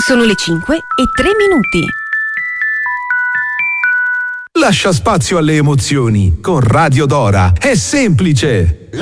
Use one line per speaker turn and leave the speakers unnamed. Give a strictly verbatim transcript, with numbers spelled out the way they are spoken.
Sono le cinque e tre minuti.
Lascia spazio alle emozioni con Radio Dora. È semplice.